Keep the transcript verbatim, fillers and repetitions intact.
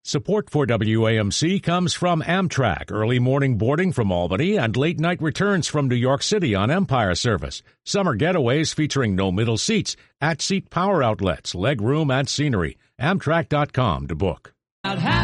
Support for W A M C comes from Amtrak, early morning boarding from Albany and late night returns from New York City on Empire Service. Summer getaways featuring no middle seats, at-seat power outlets, leg room, and scenery. Amtrak dot com to book.